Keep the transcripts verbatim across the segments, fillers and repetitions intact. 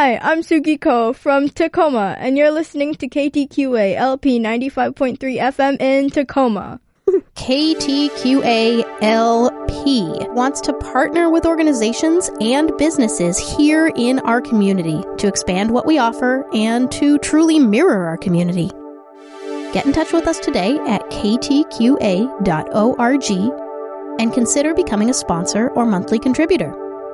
Hi, I'm Sugiko from Tacoma, and you're listening to K T Q A L P ninety-five point three F M in Tacoma. K T Q A L P wants to partner with organizations and businesses here in our community to expand what we offer and to truly mirror our community. Get in touch with us today at k t q a dot org and consider becoming a sponsor or monthly contributor.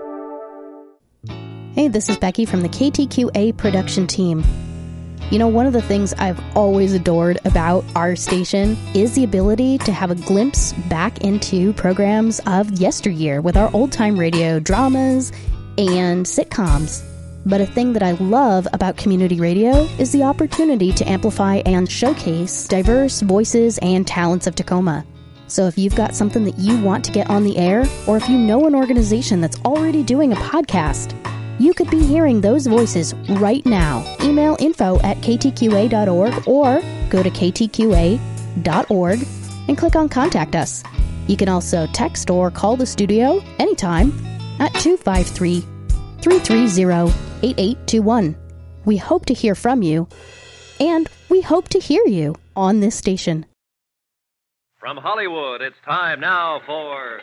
Hey, this is Becky from the K T Q A production team. You know, one of the things I've always adored about our station is the ability to have a glimpse back into programs of yesteryear with our old-time radio dramas and sitcoms. But a thing that I love about community radio is the opportunity to amplify and showcase diverse voices and talents of Tacoma. So if you've got something that you want to get on the air, or if you know an organization that's already doing a podcast, you could be hearing those voices right now. Email info at k t q a dot org or go to k t q a dot org and click on Contact Us. You can also text or call the studio anytime at two five three, three three zero, eight eight two one. We hope to hear from you, and we hope to hear you on this station. From Hollywood, it's time now for...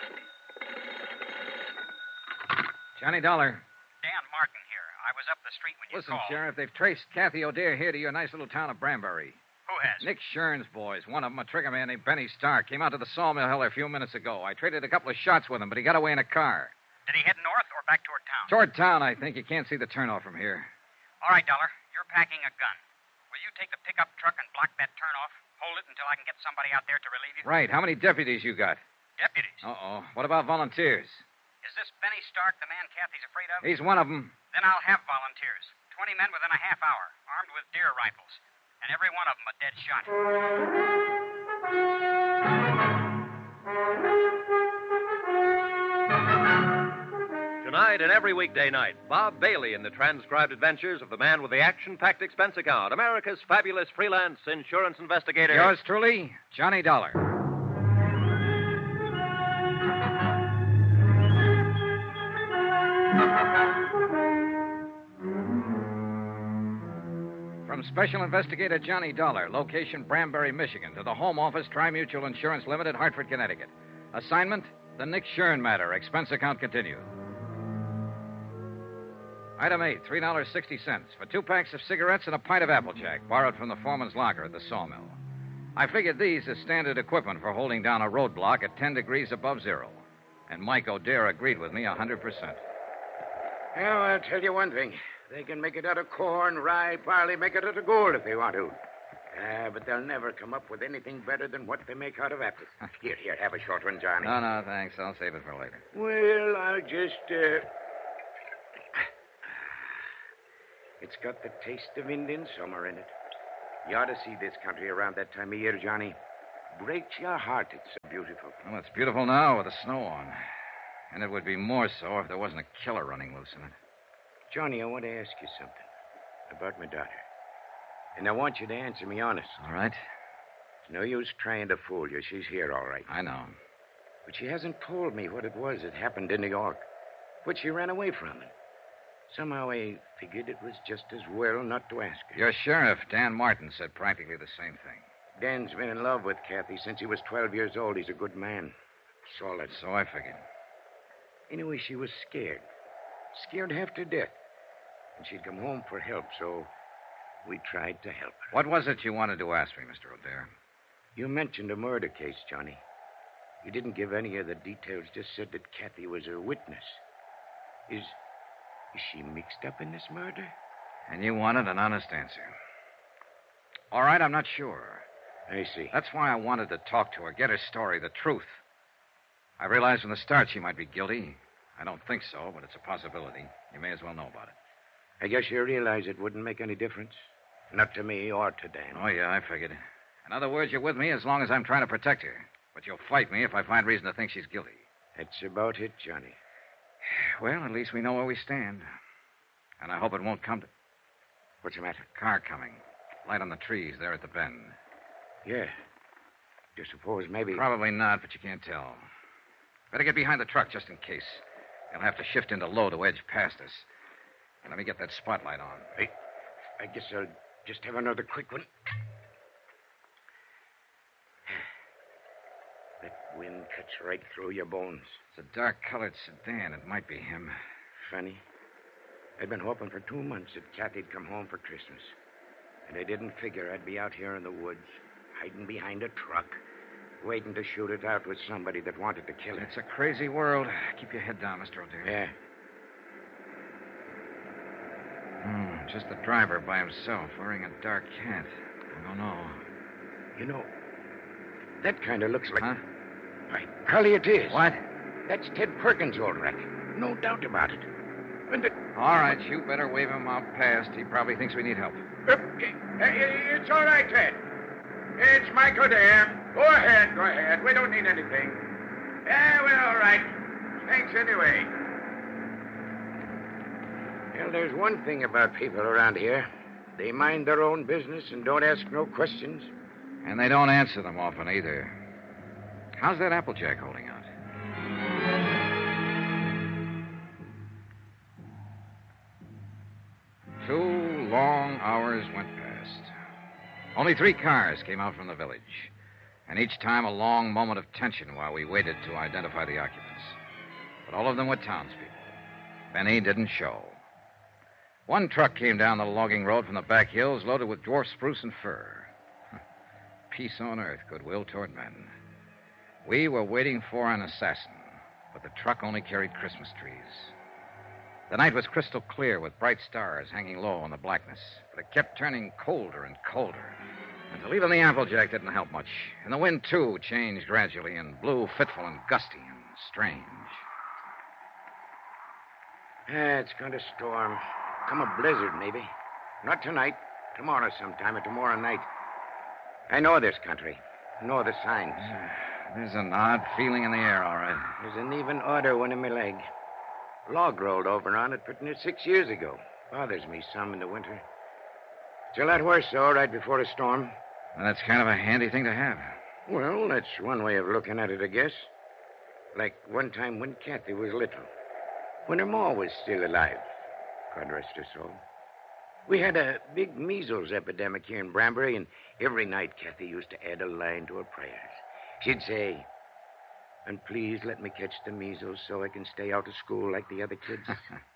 Johnny Dollar. Dan Martin here. I was up the street when you Listen, called. Sheriff, they've traced Kathy O'Dare here to your nice little town of Branbury. Who has? Nick Shern's boys. One of them, a trigger man named Benny Stark, came out to the Sawmill Hill a few minutes ago. I traded a couple of shots with him, but he got away in a car. Did he head north or back toward town? Toward town, I think. You can't see the turnoff from here. All right, Dollar. You're packing a gun. Will you take the pickup truck and block that turnoff? Hold it until I can get somebody out there to relieve you? Right. How many deputies you got? Deputies? Uh-oh. What about volunteers? Is this Benny Stark the man Kathy's afraid of? He's one of them. Then I'll have volunteers. Twenty men within a half hour, armed with deer rifles. And every one of them a dead shot. Tonight and every weekday night, Bob Bailey in the transcribed adventures of the man with the action-packed expense account, America's fabulous freelance insurance investigator. Yours truly, Johnny Dollar. From Special Investigator Johnny Dollar, location Branbury, Michigan, to the Home Office, Tri-Mutual Insurance Limited, Hartford, Connecticut. Assignment, the Nick Shern matter. Expense account continued. Item eight, three dollars and sixty cents for two packs of cigarettes and a pint of Applejack, borrowed from the foreman's locker at the sawmill. I figured these as standard equipment for holding down a roadblock at ten degrees above zero. And Mike O'Dare agreed with me one hundred percent. Well, I'll tell you one thing. They can make it out of corn, rye, barley, make it out of gold if they want to. Uh, but they'll never come up with anything better than what they make out of apples. Here, here, have a short one, Johnny. No, no, thanks. I'll save it for later. Well, I'll just, uh... It's got the taste of Indian summer in it. You ought to see this country around that time of year, Johnny. Breaks your heart. It's so beautiful. Well, it's beautiful now with the snow on. And it would be more so if there wasn't a killer running loose in it. Johnny, I want to ask you something about my daughter. And I want you to answer me honest. All right. It's no use trying to fool you. She's here, all right. I know. But she hasn't told me what it was that happened in New York. What she ran away from. And somehow I figured it was just as well not to ask her. Your sheriff, Dan Martin, said practically the same thing. Dan's been in love with Kathy since he was twelve years old. He's a good man. Solid. So I figured. Anyway, she was scared. Scared half to death. And she'd come home for help, so we tried to help her. What was it you wanted to ask me, Mister O'Dare? You mentioned a murder case, Johnny. You didn't give any of the details, just said that Kathy was a witness. Is, is she mixed up in this murder? And you wanted an honest answer. All right, I'm not sure. I see. That's why I wanted to talk to her, get her story, the truth. I realized from the start she might be guilty. I don't think so, but it's a possibility. You may as well know about it. I guess you realize it wouldn't make any difference. Not to me or to Dan. Oh, yeah, I figured. In other words, you're with me as long as I'm trying to protect her. But you'll fight me if I find reason to think she's guilty. That's about it, Johnny. Well, at least we know where we stand. And I hope it won't come to... What's the matter? Car coming. Light on the trees there at the bend. Yeah. Do you suppose maybe... Probably not, but you can't tell. Better get behind the truck just in case. They'll have to shift into low to edge past us. Let me get that spotlight on. I, I guess I'll just have another quick one. That wind cuts right through your bones. It's a dark-colored sedan. It might be him. Funny. I'd been hoping for two months that Kathy'd come home for Christmas. And I didn't figure I'd be out here in the woods, hiding behind a truck, waiting to shoot it out with somebody that wanted to kill her. It's a crazy world. Keep your head down, Mister O'Dare. Yeah. Hmm, just the driver by himself, wearing a dark hat. I don't know. You know, that kind of looks like... Huh? By golly, it is. What? That's Ted Perkins, all right. No doubt about it. And the... All right, you better wave him out past. He probably thinks we need help. Uh, it's all right, Ted. It's Michael Dare. Go ahead, go ahead. We don't need anything. Yeah, well, all right. Thanks anyway. Well, there's one thing about people around here. They mind their own business and don't ask no questions. And they don't answer them often either. How's that Applejack holding out? Two long hours went past. Only three cars came out from the village, and each time a long moment of tension while we waited to identify the occupants. But all of them were townspeople. Benny didn't show. One truck came down the logging road from the back hills loaded with dwarf spruce and fir. Peace on earth, goodwill toward men. We were waiting for an assassin, but the truck only carried Christmas trees. The night was crystal clear with bright stars hanging low in the blackness, but it kept turning colder and colder until even the Applejack didn't help much. And the wind, too, changed gradually and blew fitful and gusty and strange. Yeah, it's going to storm. Come a blizzard, maybe. Not tonight. Tomorrow sometime or tomorrow night. I know this country. Know the signs. There's an odd feeling in the air, all right. There's an even odder one in my leg. Log rolled over on it pretty near six years ago. Bothers me some in the winter. It's a lot worse, though, right before a storm. Well, that's kind of a handy thing to have. Well, that's one way of looking at it, I guess. Like one time when Kathy was little. When her ma was still alive. God rest her soul. We had a big measles epidemic here in Branbury, and every night Kathy used to add a line to her prayers. She'd say, "And please let me catch the measles so I can stay out of school like the other kids."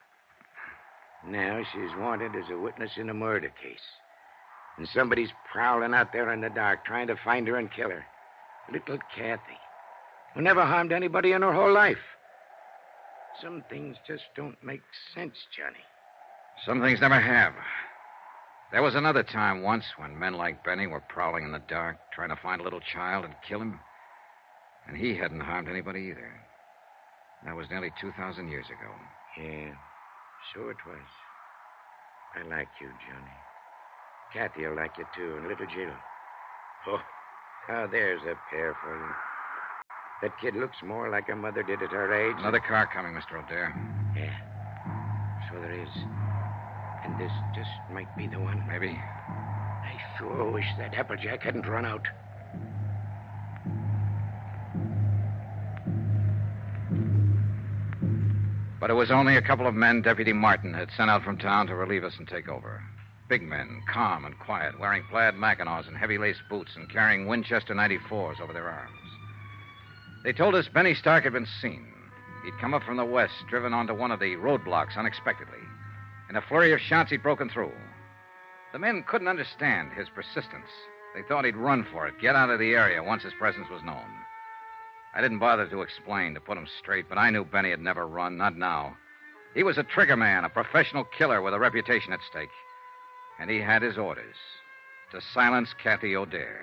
Now she's wanted as a witness in a murder case. And somebody's prowling out there in the dark trying to find her and kill her. Little Kathy, who never harmed anybody in her whole life. Some things just don't make sense, Johnny. Some things never have. There was another time once when men like Benny were prowling in the dark, trying to find a little child and kill him. And he hadn't harmed anybody either. That was nearly two thousand years ago. Yeah, so it was. I like you, Johnny. Kathy'll like you, too, and little Jill. Oh, now there's a pair for you. That kid looks more like her mother did at her age. Another car coming, Mister O'Dare. Yeah, so there is. And this just might be the one. Maybe. I sure wish that Applejack hadn't run out. But it was only a couple of men Deputy Martin had sent out from town to relieve us and take over. Big men, calm and quiet, wearing plaid mackinaws and heavy-laced boots and carrying Winchester ninety-fours over their arms. They told us Benny Stark had been seen. He'd come up from the west, driven onto one of the roadblocks unexpectedly. In a flurry of shots, he'd broken through. The men couldn't understand his persistence. They thought he'd run for it, get out of the area once his presence was known. I didn't bother to explain, to put him straight, but I knew Benny had never run, not now. He was a trigger man, a professional killer with a reputation at stake. And he had his orders to silence Kathy O'Dare.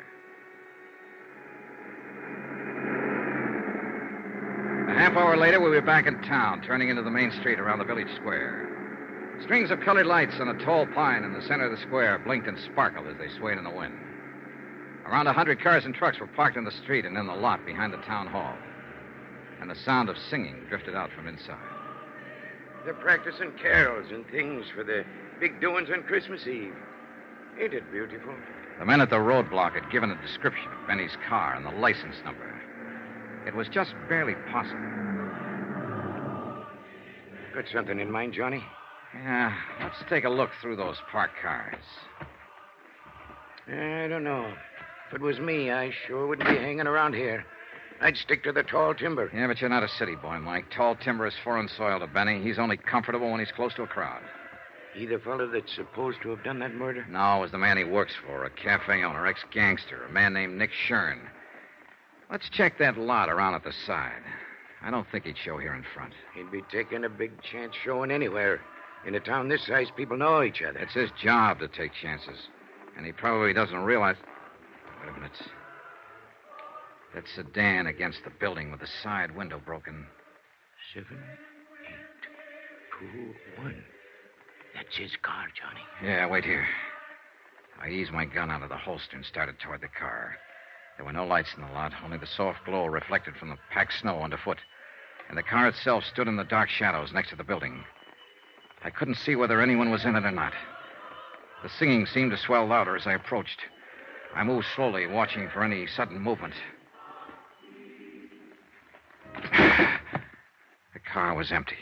A half hour later, we were back in town, turning into the main street around the village square. Strings of colored lights on a tall pine in the center of the square blinked and sparkled as they swayed in the wind. Around a hundred cars and trucks were parked in the street and in the lot behind the town hall. And the sound of singing drifted out from inside. They're practicing carols and things for the big doings on Christmas Eve. Ain't it beautiful? The men at the roadblock had given a description of Benny's car and the license number. It was just barely possible. Got something in mind, Johnny? Yeah, let's take a look through those parked cars. I don't know. If it was me, I sure wouldn't be hanging around here. I'd stick to the tall timber. Yeah, but you're not a city boy, Mike. Tall timber is foreign soil to Benny. He's only comfortable when he's close to a crowd. He the fellow that's supposed to have done that murder? No, it was the man he works for, a cafe owner, ex-gangster, a man named Nick Shern. Let's check that lot around at the side. I don't think he'd show here in front. He'd be taking a big chance showing anywhere. In a town this size, people know each other. It's his job to take chances. And he probably doesn't realize... Wait a minute. That sedan against the building with the side window broken. Seven, eight, two, one. That's his car, Johnny. Yeah, wait here. I eased my gun out of the holster and started toward the car. There were no lights in the lot, only the soft glow reflected from the packed snow underfoot. And the car itself stood in the dark shadows next to the building. I couldn't see whether anyone was in it or not. The singing seemed to swell louder as I approached. I moved slowly, watching for any sudden movement. The car was empty.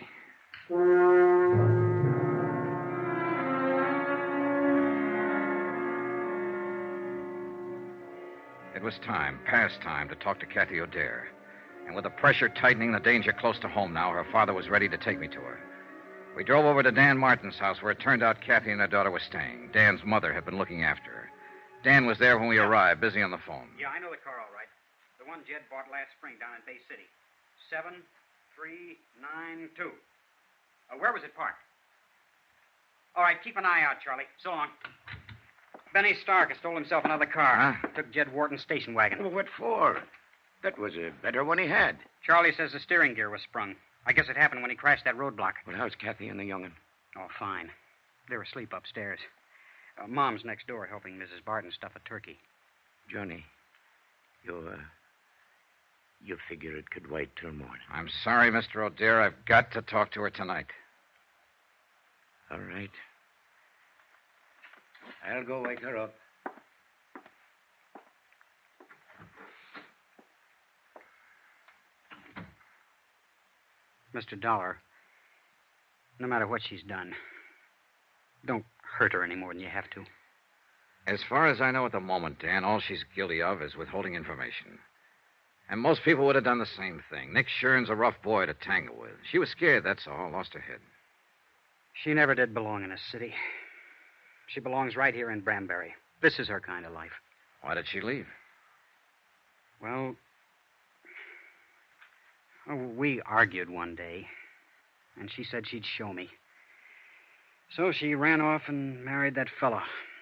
It was time, past time, to talk to Kathy O'Dare. And with the pressure tightening, the danger close to home now, her father was ready to take me to her. We drove over to Dan Martin's house, where it turned out Kathy and her daughter were staying. Dan's mother had been looking after her. Dan was there when we arrived, busy on the phone. Yeah, I know the car all right. The one Jed bought last spring down in Bay City. Seven, three, nine, two. Uh, where was it parked? All right, keep an eye out, Charlie. So long. Benny Stark has stole himself another car. Huh? Took Jed Wharton's station wagon. Well, what for? That was a better one he had. Charlie says the steering gear was sprung. I guess it happened when he crashed that roadblock. Well, how's Kathy and the young'un? Oh, fine. They're asleep upstairs. Uh, Mom's next door helping Missus Barton stuff a turkey. Johnny, you, uh, you figure it could wait till morning. I'm sorry, Mister O'Dare. I've got to talk to her tonight. All right. I'll go wake her up. Mister Dollar, no matter what she's done, don't hurt her any more than you have to. As far as I know at the moment, Dan, all she's guilty of is withholding information. And most people would have done the same thing. Nick Shern's a rough boy to tangle with. She was scared, that's all. Lost her head. She never did belong in a city. She belongs right here in Branbury. This is her kind of life. Why did she leave? Well, oh, we argued one day, and she said she'd show me. So she ran off and married that fellow.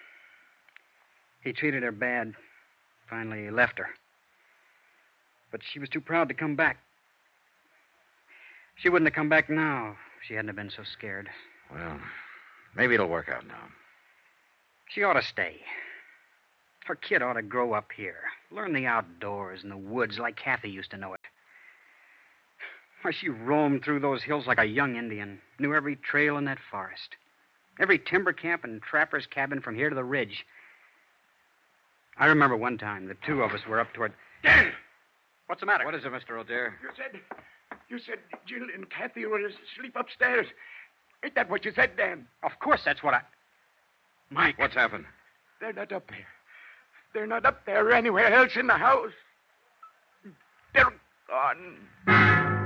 He treated her bad. Finally left her. But she was too proud to come back. She wouldn't have come back now if she hadn't have been so scared. Well, maybe it'll work out now. She ought to stay. Her kid ought to grow up here. Learn the outdoors and the woods like Kathy used to know it. Why, she roamed through those hills like a young Indian. Knew every trail in that forest. Every timber camp and trapper's cabin from here to the ridge. I remember one time the two of us were up toward... Dan! What's the matter? What is it, Mister O'Dare? You said... You said Jill and Kathy were asleep upstairs. Ain't that what you said, Dan? Of course, that's what I... Mike. What's happened? They're not up there. They're not up there or anywhere else in the house. They're gone.